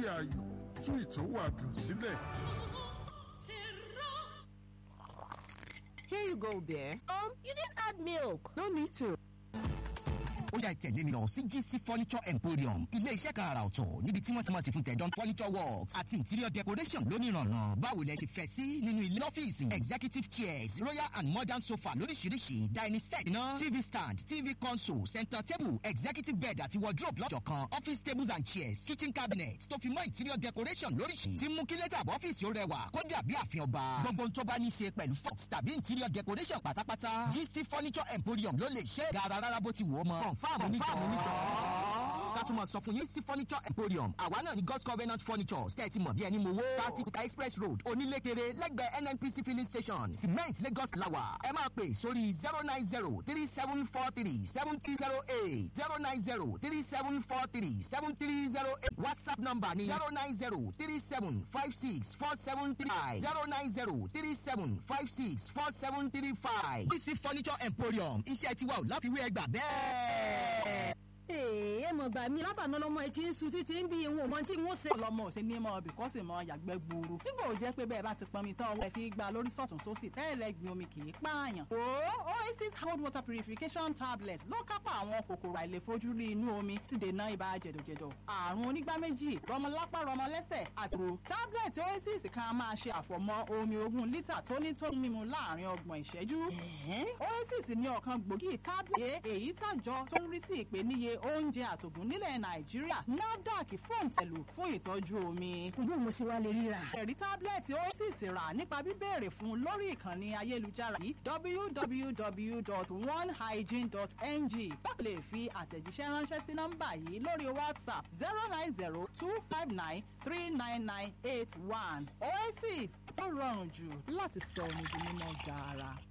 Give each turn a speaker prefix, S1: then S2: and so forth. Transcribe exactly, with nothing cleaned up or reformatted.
S1: ṣí ayọ̀ tú ìtọ́wàdùn sílẹ̀.
S2: Here you go, dear.
S3: Um, you didn't add milk.
S2: No need to.
S4: ó yá ìtẹ̀lé mi lọ sí G C Furniture Emporium ilé iṣẹ́ kan àrà ọ̀tọ̀ níbi tí wọ́n ti máa ti fún tẹ̀dán furniture works àti interior decoration lónìrànà báwo lẹ ti fẹ́ sí nínú ilé ọ́fíìsì executive chairs royal and modern sofa lóríṣiríṣi dining set iná T V stand T V console center table executive bed àti wardrobe lọ́jọ̀ kan office tables and chairs kitchen cabinets tó fi mọ́ interior decoration lóríṣi tí mú kí lẹ́tà àbọ̀ ọ́fíìsì ó rẹwà kó dàbí ààfin ọba gbogbo tó bá ní ṣe pẹ̀lú fox tàbí interior decoration pátápátá G C Furniture Emporium ló lè ṣe gàrà rárá bó ti wù ọ́ mọ́ fáàmù níjọ́. ká tún máa sọ fún yín sí Furniture Emporium àwa náà ní God's Covenant Furnitures tẹ́ ẹ ti mọ̀ bí ẹni mo wó. thirty Kuta Express Road onílékeré lẹ́gbẹ̀ẹ́ N N P C filling station cement Lagos lawa ẹ máa pè sórí zero nine zero three seven four three seven three zero eight zero nine zero three seven four three seven three zero eight WhatsApp number ni zero nine zero three seven five six four seven three five zero nine zero three seven five six four seven three five. G C Furniture Emporium iṣẹ́ tiwa ò láfiwé ẹgbà bẹ́ẹ̀.
S3: Ee, ẹ mọ̀ gbà mí látàná lọ́mọ ẹ ti ń sun títí ń bí ìwọ̀n mọ́ tí wọ́n ṣe.
S5: Ọlọ́mọ ò ṣe ní mọ́ bìkọ́sì mọ́ yàgbẹ́ gburu. Nígbà ò jẹ́ pé bẹ́ẹ̀ bá ti pọnmi tán ọwọ́ ẹ fi gba lórí sọ̀tún sósì tẹ́lẹ̀ gbin omi kì í pààyàn. O Oasis cold water purification tablets ló kápá àwọn kòkòrò àìlèfojúrí inú omi ti dènà ibà jẹ̀dọ̀jẹ̀dọ̀. Àrùn onígbá méjì rọmọlápá rọmọlẹ́sẹ̀ àti ro. Tablet Oasis kan máa ṣe àfọ̀mọ́ omi ogún lítà tónítóní mímu láàrin ọgbọ̀n ìṣẹ́jú. Oasis ní ọ̀kan gbòógì tablet èyí tàjọ tó ń rí sí ìpèníye oúnjẹ àtògùn nílẹ̀ Nàìjíríà NAFDAC fún tẹ̀lú fún ìtọ́jú omi.
S3: Bí mo ṣe wá lè ríra.
S5: Ẹ̀rí tábìlẹ̀tì Oasis rà nípa bíbéèrè fún lórí ìkànnì ayélujára yìí w w w dot one hygiene dot n g. Bákan lè fi àtẹ̀jíṣẹ́ ránṣẹ́ sí nọ́mbà yìí lórí WhatsApp zero nine zero two five nine three nine nine eight one. Oasis tó rọrùn jù láti sọ omi di mímọ́ gààrà.